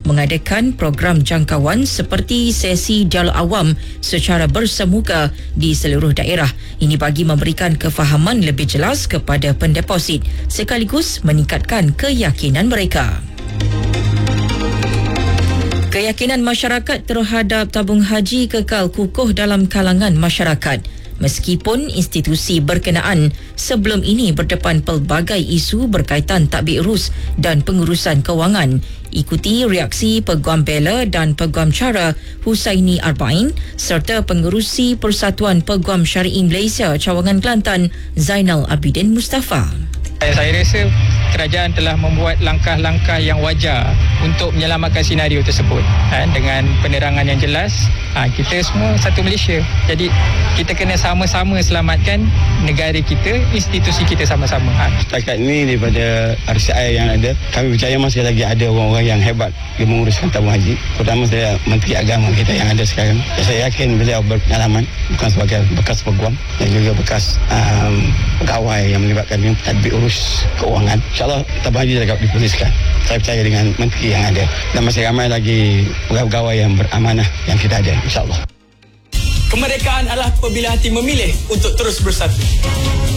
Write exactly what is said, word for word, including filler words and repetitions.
mengadakan program jangkauan seperti sesi dialog awam secara bersemuka di seluruh daerah. Ini bagi memberikan kefahaman lebih jelas kepada pendeposit sekaligus meningkatkan keyakinan mereka. Keyakinan masyarakat terhadap tabung haji kekal kukuh dalam kalangan masyarakat. Meskipun institusi berkenaan sebelum ini berdepan pelbagai isu berkaitan tadbir urus dan pengurusan kewangan. Ikuti reaksi Peguam Bela dan Peguam Cara Husaini Arba'in serta Pengerusi Persatuan Peguam Syari'i Malaysia Cawangan Kelantan Zainal Abidin Mustafa. Saya rasa kerajaan telah membuat langkah-langkah yang wajar untuk menyelamatkan senario tersebut ha, dengan penerangan yang jelas. Ha, kita semua satu Malaysia. Jadi kita kena sama-sama selamatkan negara kita, institusi kita sama-sama. Ha. Setakat ini daripada R C I yang ada, kami percaya masih lagi ada orang-orang yang hebat yang menguruskan tabung haji. Pertama saya Menteri Agama kita yang ada sekarang. Saya yakin beliau berpengalaman bukan sebagai bekas peguam dan juga bekas um, pegawai yang melibatkan tadbir urus keuangan. InsyaAllah tabung haji dapat dipuliskan. Saya percaya dengan menteri yang ada dan masih ramai lagi pegawai-pegawai yang beramanah yang kita ada, insyaAllah. Kemerdekaan adalah apabila hati memilih untuk terus bersatu.